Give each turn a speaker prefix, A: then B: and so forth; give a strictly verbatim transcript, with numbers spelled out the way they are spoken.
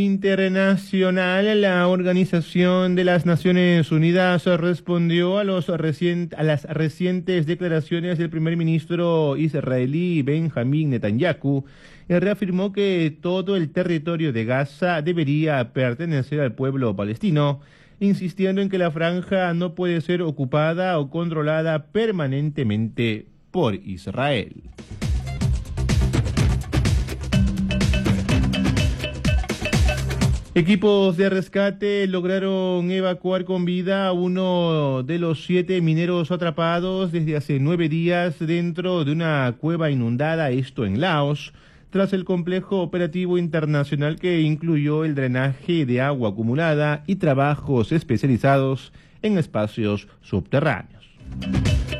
A: Internacional, la Organización de las Naciones Unidas respondió a, los recient, a las recientes declaraciones del primer ministro israelí Benjamín Netanyahu y reafirmó que todo el territorio de Gaza debería pertenecer al pueblo palestino, insistiendo en que la franja no puede ser ocupada o controlada permanentemente por Israel. Equipos de rescate lograron evacuar con vida a uno de los siete mineros atrapados desde hace nueve días dentro de una cueva inundada, esto en Laos, tras el complejo operativo internacional que incluyó el drenaje de agua acumulada y trabajos especializados en espacios subterráneos.